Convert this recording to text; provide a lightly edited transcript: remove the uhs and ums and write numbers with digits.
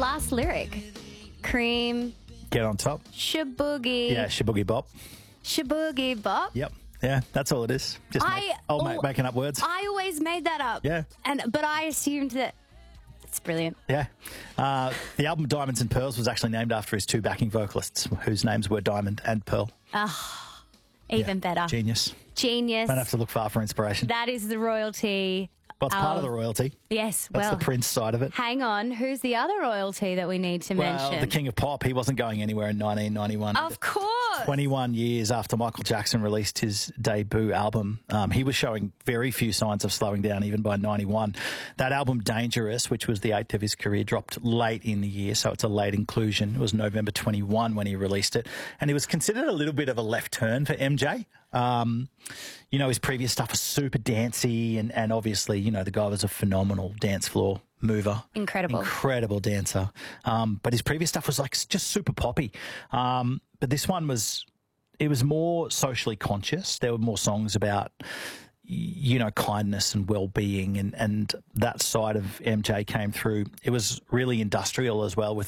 last lyric? Cream, Get on top. shaboogie, Yeah, Shaboogie Bop. shaboogie bop. Yep. Yeah, that's all it is. Just making up words. I always made that up. Yeah. But I assumed that it's brilliant. Yeah. The album Diamonds and Pearls was actually named after his two backing vocalists, whose names were Diamond and Pearl. Even better. Genius. Genius. Don't have to look far for inspiration. That is the royalty. Well, it's part of the royalty. Yes, That's the Prince side of it. hang on. Who's the other royalty that we need to Well, mention? the King of Pop, he wasn't going anywhere in 1991. Of course. 21 years after Michael Jackson released his debut album, he was showing very few signs of slowing down, even by 91. That album, Dangerous, which was the 8th of his career, dropped late in the year, so it's a late inclusion. It was November 21 when he released it, and it was considered a little bit of a left turn for MJ. You know, his previous stuff was super dancey, and obviously, you know, the guy was a phenomenal dance floor mover. Incredible dancer. But his previous stuff was like just super poppy. But this one was more socially conscious. There were more songs about, you know, kindness and well-being, and that side of MJ came through. It was really industrial as well, with